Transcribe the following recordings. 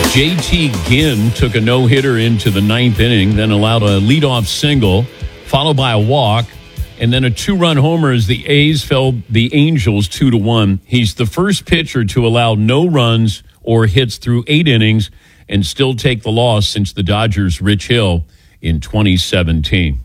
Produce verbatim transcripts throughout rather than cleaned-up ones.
J T Ginn took a no-hitter into the ninth inning, then allowed a leadoff single, followed by a walk, and then a two-run homer as the A's fell the Angels two to one. He's the first pitcher to allow no runs or hits through eight innings and still take the loss since the Dodgers' Rich Hill in twenty seventeen.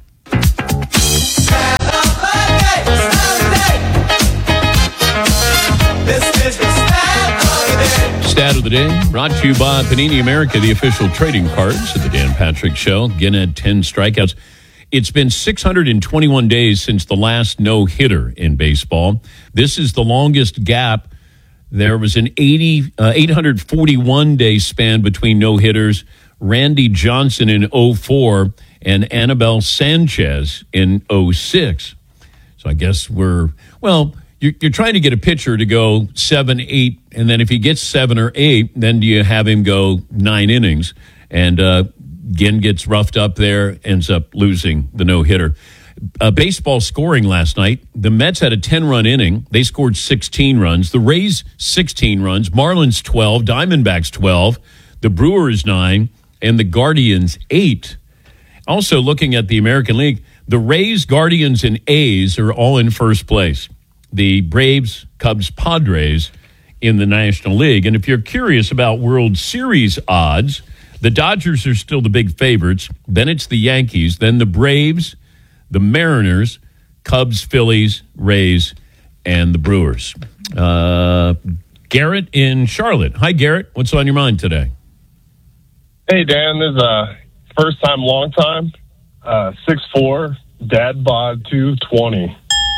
Stat of the day brought to you by Panini America, the official trading cards of the Dan Patrick Show. Ginn had ten strikeouts. It's been six hundred twenty-one days since the last no-hitter in baseball. This is the longest gap. There was an eighty, uh, eight hundred forty-one day span between no-hitters. Randy Johnson in oh four and Anibal Sanchez in oh six. So I guess we're, well, you're, you're trying to get a pitcher to go seven, eight, and then if he gets seven or eight, then do you have him go nine innings? And uh, Ginn gets roughed up there, ends up losing the no-hitter. Uh, baseball scoring last night, the Mets had a ten-run inning. They scored sixteen runs. The Rays, sixteen runs. Marlins, twelve. Diamondbacks, twelve. The Brewers, nine. And the Guardians, eight. Also, looking at the American League, the Rays, Guardians, and A's are all in first place. The Braves, Cubs, Padres in the National League. And if you're curious about World Series odds, the Dodgers are still the big favorites. Then it's the Yankees. Then the Braves, the Mariners, Cubs, Phillies, Rays, and the Brewers. Uh, Garrett in Charlotte. Hi, Garrett. What's on your mind today? Hey, Dan. This is a first time, long time. Uh, six four, dad bod two twenty.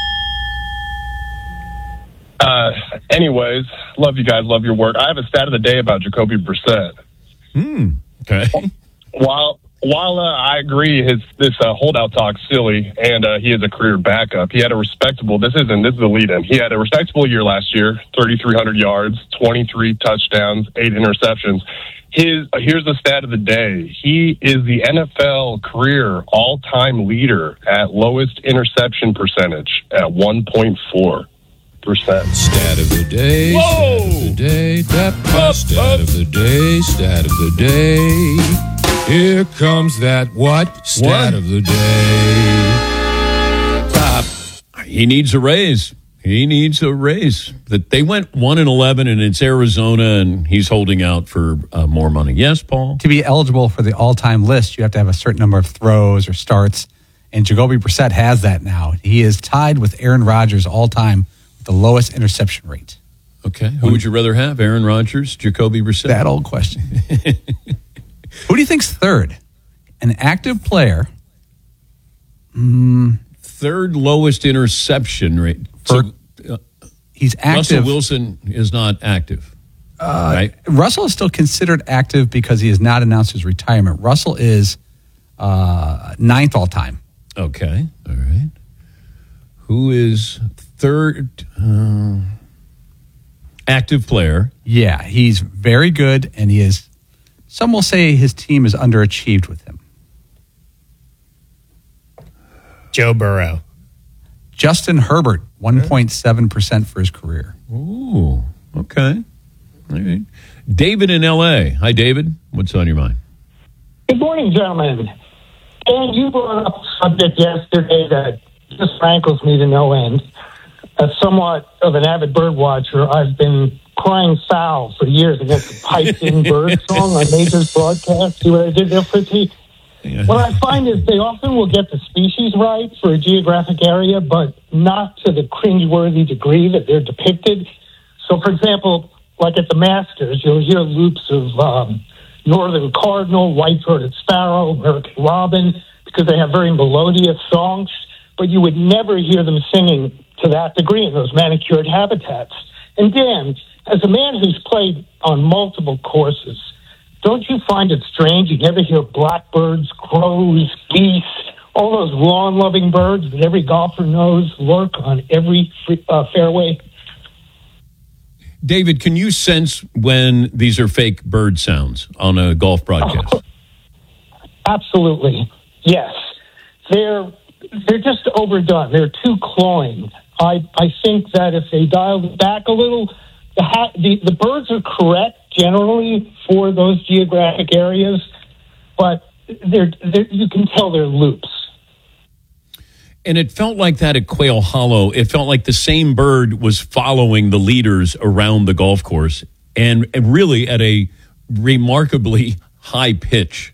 Uh, anyways, love you guys. Love your work. I have a stat of the day about Jacoby Brissett. Hmm. Okay. While while uh, I agree, his this uh, holdout talk's silly, and uh, he is a career backup. He had a respectable. This isn't. This is the lead-in. He had a respectable year last year: thirty-three hundred yards, twenty-three touchdowns, eight interceptions. His here's the stat of the day. He is the N F L career all-time leader at lowest interception percentage at one point four. Stat of the day, Whoa! stat of the day, tap, tap, stat of the day, stat of the day. Here comes that what? Stat What? of the day. Top. He needs a raise. He needs a raise. That they went one and eleven, and it's Arizona, and he's holding out for uh, more money. Yes, Paul? To be eligible for the all-time list, you have to have a certain number of throws or starts, and Jacoby Brissett has that now. He is tied with Aaron Rodgers all-time with the lowest interception rate. Okay. Who would you rather have, Aaron Rodgers, Jacoby Brissett? That old question. Who do you think's third? An active player. Mm, Third lowest interception rate. For, So, uh, he's active. Russell Wilson is not active. Uh, right? Russell is still considered active because he has not announced his retirement. Russell is uh, ninth all time. Okay. All right. Who is third uh, active player? Yeah, he's very good, and he is. Some will say his team is underachieved with him. Joe Burrow. Justin Herbert, one point seven percent for his career. Ooh. Okay. All right. David in L A. Hi, David. What's on your mind? Good morning, gentlemen. Dan, you brought up a subject yesterday that just rankles me to no end. As somewhat of an avid bird watcher, I've been crying foul for years against the piped-in bird song on Major's broadcast. See what I did there, Fritzy? Yeah. What I find is they often will get the species right for a geographic area, but not to the cringeworthy degree that they're depicted. So, for example, like at the Masters, you'll hear loops of um, northern cardinal, white-throated sparrow, American robin, because they have very melodious songs, but you would never hear them singing to that degree in those manicured habitats. And Dan, as a man who's played on multiple courses, don't you find it strange you never hear blackbirds, crows, geese, all those lawn-loving birds that every golfer knows lurk on every uh, fairway? David, can you sense when these are fake bird sounds on a golf broadcast? Oh, absolutely, yes. They're they're just overdone. They're too cloying. I I think that if they dialed it back a little, the ha- the, the birds are correct generally for those geographic areas, but they're, they're, you can tell they're loops. And it felt like that at Quail Hollow. It felt like the same bird was following the leaders around the golf course, and, and really at a remarkably high pitch.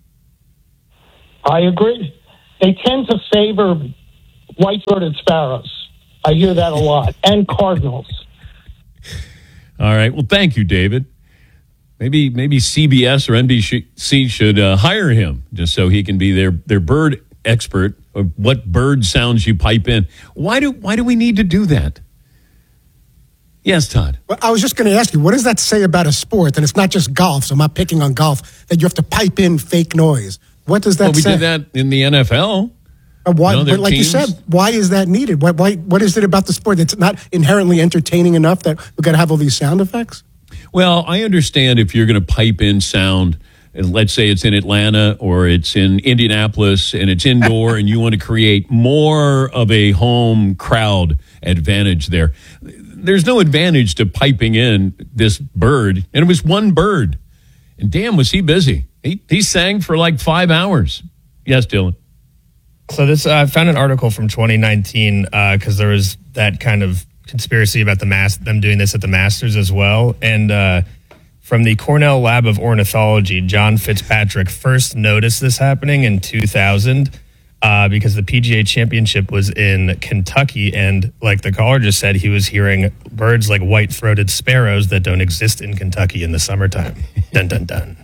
I agree. They tend to favor white-throated sparrows. I hear that a lot. And cardinals. All right. Well, thank you, David. Maybe maybe C B S or N B C should uh, hire him just so he can be their, their bird expert of what bird sounds you pipe in. Why do why do we need to do that? Yes, Todd. Well, I was just going to ask you, what does that say about a sport? And it's not just golf, so I'm not picking on golf, that you have to pipe in fake noise. What does that well, we say? did that in the N F L. Uh, why, you know, but like teams. you said, why is that needed? Why, why, what is it about the sport that's not inherently entertaining enough that we've got to have all these sound effects? Well, I understand if you're going to pipe in sound, let's say it's in Atlanta or it's in Indianapolis and it's indoor and you want to create more of a home crowd advantage there. There's no advantage to piping in this bird. And it was one bird. And damn, was he busy. He, he sang for like five hours. Yes, Dylan. So this, uh, I found an article from twenty nineteen because uh, there was that kind of conspiracy about the mas- them doing this at the Masters as well. And uh, from the Cornell Lab of Ornithology, John Fitzpatrick first noticed this happening in two thousand uh, because the P G A Championship was in Kentucky. And like the caller just said, he was hearing birds like white-throated sparrows that don't exist in Kentucky in the summertime. Dun, dun, dun.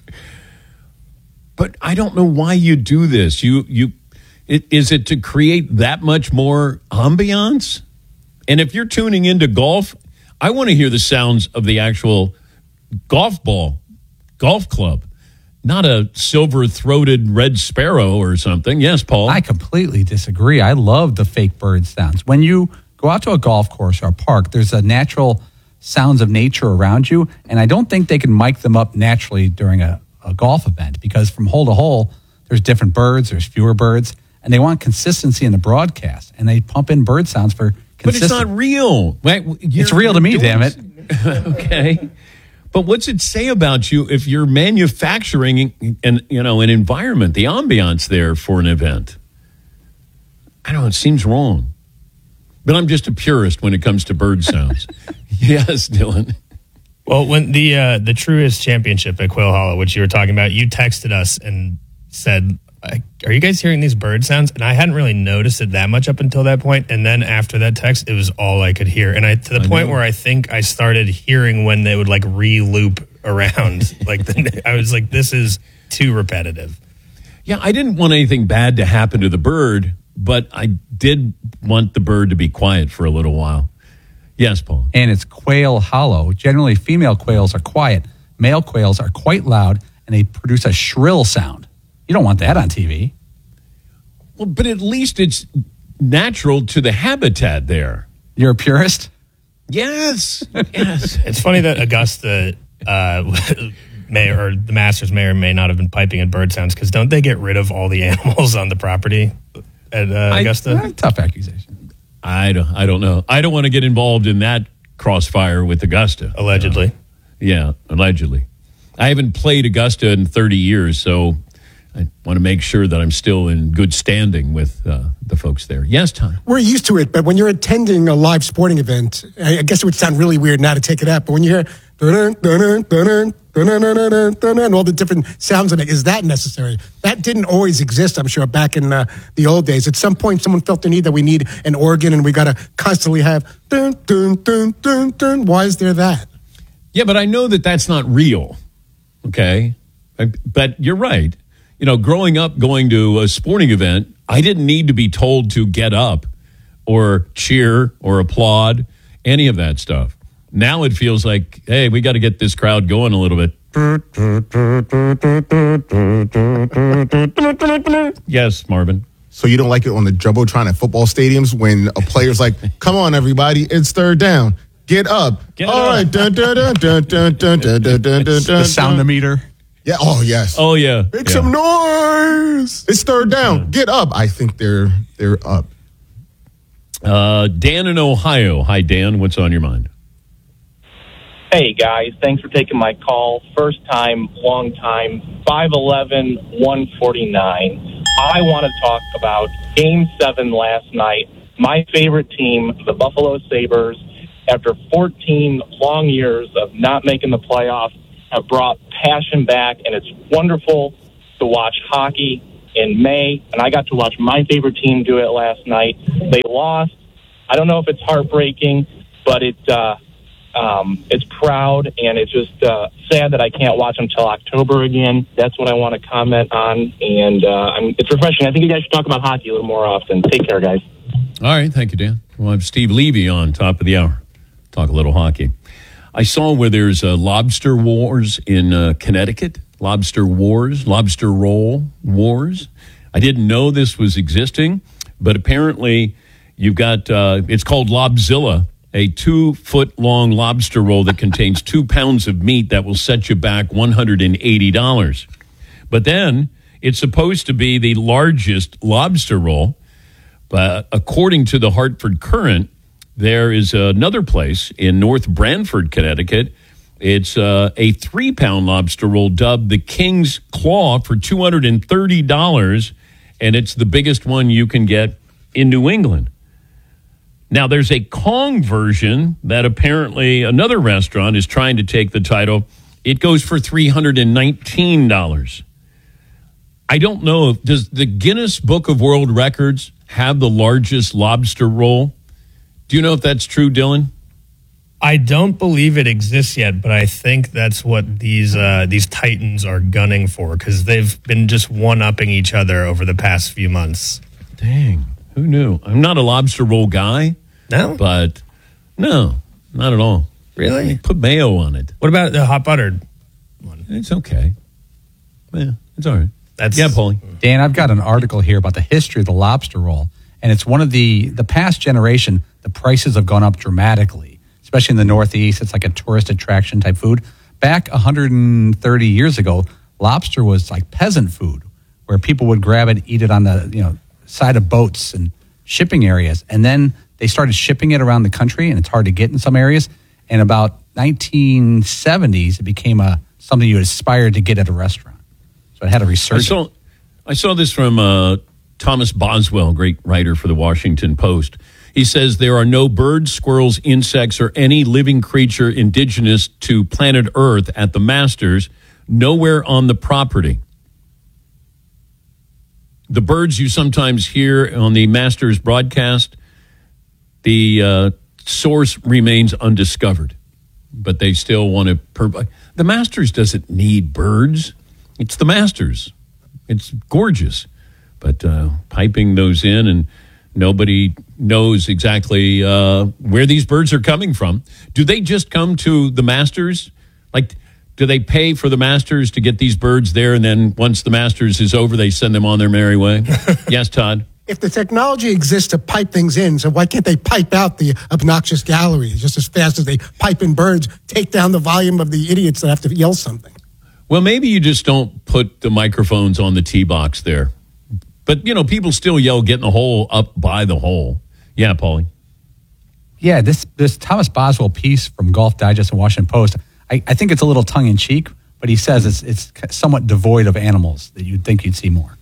But I don't know why you do this. You, you, it, is it to create that much more ambiance? And if you're tuning into golf, I want to hear the sounds of the actual golf ball, golf club, not a silver-throated red sparrow or something. Yes, Paul? I completely disagree. I love the fake bird sounds. When you go out to a golf course or a park, there's a natural sounds of nature around you, and I don't think they can mic them up naturally during a, a golf event because from hole to hole, there's different birds, there's fewer birds, and they want consistency in the broadcast, and they pump in bird sounds for But it's not real. Right? It's real to me, damn it. Okay. But what's it say about you if you're manufacturing an, you know, an environment, the ambiance there for an event? I don't know. It seems wrong. But I'm just a purist when it comes to bird sounds. Yes, Dylan. Well, when the uh, the Truist Championship at Quail Hollow, which you were talking about, you texted us and said, are you guys hearing these bird sounds? And I hadn't really noticed it that much up until that point. And then after that text, it was all I could hear. And I to the I point know. where I think I started hearing when they would like re-loop around. like the, I was like, this is too repetitive. Yeah, I didn't want anything bad to happen to the bird, but I did want the bird to be quiet for a little while. Yes, Paul. And it's Quail Hollow. Generally, female quails are quiet. Male quails are quite loud, and they produce a shrill sound. You don't want that on T V. Well, but at least it's natural to the habitat there. You're a purist? Yes. Yes. It's funny that Augusta uh, may or the Masters may or may not have been piping in bird sounds because don't they get rid of all the animals on the property at uh, Augusta? I, tough accusation. I don't, I don't know. I don't want to get involved in that crossfire with Augusta. Allegedly. Uh, yeah, allegedly. I haven't played Augusta in thirty years, so I want to make sure that I'm still in good standing with uh, the folks there. Yes, Tom? We're used to it, but when you're attending a live sporting event, I guess it would sound really weird now to take it out, but when you hear dun dun dun dun dun dun and all the different sounds in it, is that necessary? That didn't always exist, I'm sure, back in uh, the old days. At some point, someone felt the need that we need an organ and we got to constantly have dun dun dun dun dun. Why is there that? Yeah, but I know that that's not real, okay? But you're right. You know, growing up going to a sporting event, I didn't need to be told to get up or cheer or applaud, any of that stuff. Now it feels like, hey, we got to get this crowd going a little bit. Yes, Marvin. So you don't like it on the Jumbotron at football stadiums when a player's like, come on, everybody, it's third down. Get up. Get All up. right. Dun, dun, dun, dun, dun, dun, dun, dun, dun, The dun, soundometer. Yeah. Oh, yes. Oh, yeah. Make yeah. some noise. It's third down. Get up. I think they're they're up. Uh, Dan in Ohio. Hi, Dan. What's on your mind? Hey, guys. Thanks for taking my call. First time, long time, five eleven, one forty-nine. I want to talk about Game seven last night. My favorite team, the Buffalo Sabres, after fourteen long years of not making the playoffs, have brought passion back, and it's wonderful to watch hockey in May. And I got to watch my favorite team do it last night. They lost. I don't know if it's heartbreaking, but it, uh, um, it's proud, and it's just uh, sad that I can't watch until October again. That's what I want to comment on, and uh, I'm, it's refreshing. I think you guys should talk about hockey a little more often. Take care, guys. All right, thank you, Dan. We'll have Steve Levy on top of the hour. Talk a little hockey. I saw where there's uh, lobster wars in uh, Connecticut. Lobster wars, lobster roll wars. I didn't know this was existing, but apparently you've got, uh, it's called Lobzilla, a two-foot-long lobster roll that contains two pounds of meat that will set you back one hundred eighty dollars. But then it's supposed to be the largest lobster roll. But according to the Hartford Courant, there is another place in North Branford, Connecticut. It's uh, a three-pound lobster roll dubbed the King's Claw for two hundred thirty dollars, and it's the biggest one you can get in New England. Now, there's a Kong version that apparently another restaurant is trying to take the title. It goes for three hundred nineteen dollars. I don't know if, does the Guinness Book of World Records have the largest lobster roll? Do you know if that's true, Dylan? I don't believe it exists yet, but I think that's what these uh, these titans are gunning for, because they've been just one-upping each other over the past few months. Dang, who knew? I'm not a lobster roll guy. No? But, no, not at all. Really? Put mayo on it. What about the hot buttered one? It's okay. Yeah, it's all right. That's, yeah, Paulie. Dan, I've got an article here about the history of the lobster roll, and it's one of the, the past generation, the prices have gone up dramatically. Especially in the Northeast, it's like a tourist attraction type food. Back one hundred thirty years ago, lobster was like peasant food, where people would grab it, eat it on the you know side of boats and shipping areas. And then they started shipping it around the country, and it's hard to get in some areas. And about nineteen seventies, it became a something you aspired to get at a restaurant. So it had a resurgence. I saw, I saw this from uh, Thomas Boswell, great writer for the Washington Post. He says there are no birds, squirrels, insects, or any living creature indigenous to planet Earth at the Masters, nowhere on the property. The birds you sometimes hear on the Masters broadcast, the uh, source remains undiscovered, but they still want to provide. The Masters doesn't need birds. It's the Masters. It's gorgeous, but uh, piping those in, and nobody knows exactly uh, where these birds are coming from. Do they just come to the Masters? Like, do they pay for the Masters to get these birds there, and then once the Masters is over, they send them on their merry way? Yes, Todd? If the technology exists to pipe things in, so why can't they pipe out the obnoxious galleries just as fast as they pipe in birds, take down the volume of the idiots that have to yell something? Well, maybe you just don't put the microphones on the tee box there. But, you know, people still yell, get in the hole, up by the hole. Yeah, Paulie. Yeah, this this Thomas Boswell piece from Golf Digest and Washington Post, I, I think it's a little tongue-in-cheek, but he says it's it's somewhat devoid of animals that you'd think you'd see more.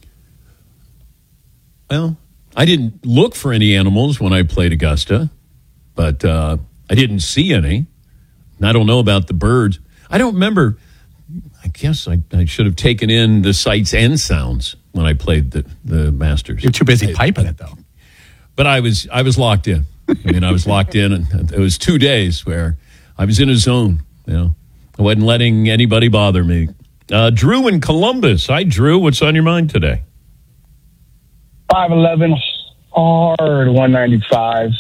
Well, I didn't look for any animals when I played Augusta, but uh, I didn't see any. And I don't know about the birds. I don't remember. I guess I, I should have taken in the sights and sounds when I played the, the Masters. You're too busy piping it, though. But I was I was locked in. I mean, I was locked in, and it was two days where I was in a zone. You know, I wasn't letting anybody bother me. Uh, Drew in Columbus. Hi, Drew. What's on your mind today? five eleven, hard one ninety-five.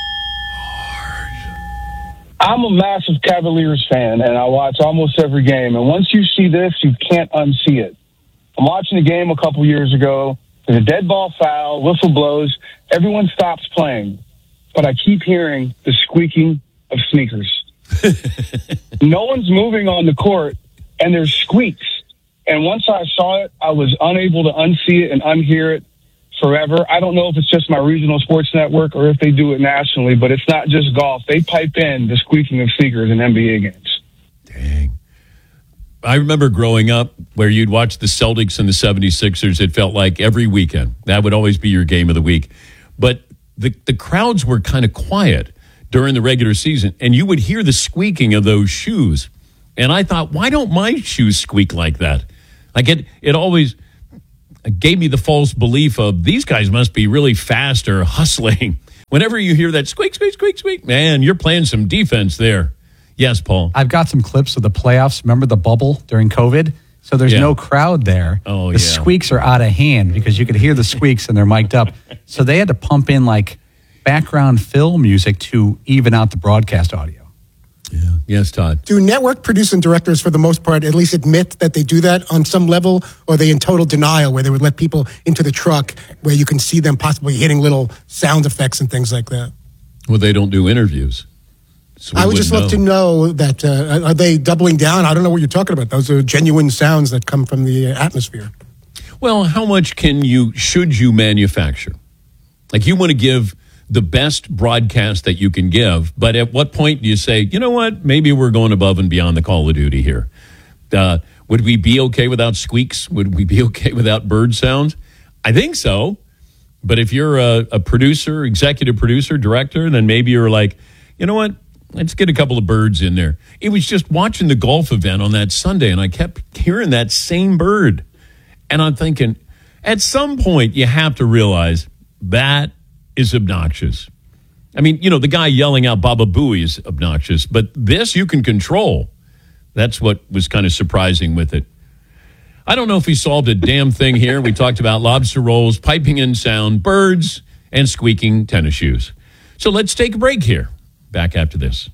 I'm a massive Cavaliers fan, and I watch almost every game. And once you see this, you can't unsee it. I'm watching a game a couple years ago. There's a dead ball foul, whistle blows. Everyone stops playing. But I keep hearing the squeaking of sneakers. No one's moving on the court, and there's squeaks. And once I saw it, I was unable to unsee it and unhear it forever. I don't know if it's just my regional sports network or if they do it nationally, but it's not just golf. They pipe in the squeaking of sneakers in N B A games. Dang. I remember growing up where you'd watch the Celtics and the seventy-sixers. It felt like every weekend. That would always be your game of the week. But the, the crowds were kind of quiet during the regular season, and you would hear the squeaking of those shoes. And I thought, why don't my shoes squeak like that? Like it, it always gave me the false belief of these guys must be really fast or hustling. Whenever you hear that squeak, squeak, squeak, squeak, man, you're playing some defense there. Yes, Paul. I've got some clips of the playoffs. Remember the bubble during COVID? So there's Yeah. no crowd there. Oh, the yeah. squeaks are out of hand because you could hear the squeaks and they're mic'd up. So they had to pump in like background fill music to even out the broadcast audio. Yeah. Yes, Todd. Do network producing directors, for the most part, at least admit that they do that on some level, or are they in total denial where they would let people into the truck where you can see them possibly hitting little sound effects and things like that? Well, they don't do interviews. So we I would just wouldn't love to know. know that, uh, are they doubling down? I don't know what you're talking about. Those are genuine sounds that come from the uh, atmosphere. Well, how much can you, should you manufacture? Like you want to give the best broadcast that you can give, but at what point do you say, you know what, maybe we're going above and beyond the Call of Duty here? Uh, would we be okay without squeaks? Would we be okay without bird sounds? I think so. But if you're a, a producer, executive producer, director, then maybe you're like, you know what? Let's get a couple of birds in there. It was just watching the golf event on that Sunday, and I kept hearing that same bird. And I'm thinking, at some point, you have to realize that is obnoxious. I mean, you know, the guy yelling out Baba Booey is obnoxious, but this you can control. That's what was kind of surprising with it. I don't know if he solved a damn thing here. We talked about lobster rolls, piping in sound, birds, and squeaking tennis shoes. So let's take a break here. Back after this.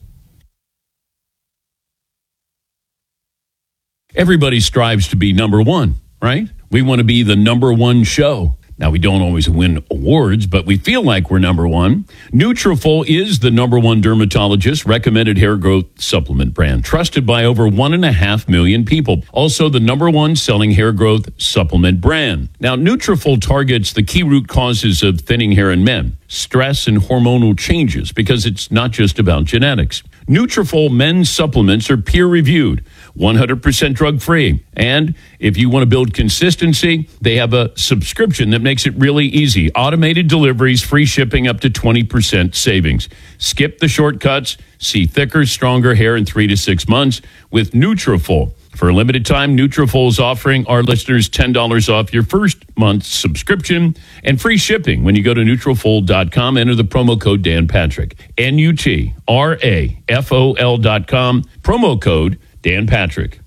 Everybody strives to be number one, right? We want to be the number one show. Now, we don't always win awards, but we feel like we're number one. Nutrafol is the number one dermatologist recommended hair growth supplement brand, trusted by over one and a half million people. Also, the number one selling hair growth supplement brand. Now, Nutrafol targets the key root causes of thinning hair in men, stress and hormonal changes, because it's not just about genetics. Nutrafol men's supplements are peer-reviewed, one hundred percent drug-free. And if you want to build consistency, they have a subscription that makes it really easy. Automated deliveries, free shipping, up to twenty percent savings. Skip the shortcuts. See thicker, stronger hair in three to six months with Nutrafol. For a limited time, Nutrafol is offering our listeners ten dollars off your first month's subscription and free shipping when you go to Nutrafol dot com. Enter the promo code Dan Patrick. N U T R A F O L dot com. Promo code Dan Patrick.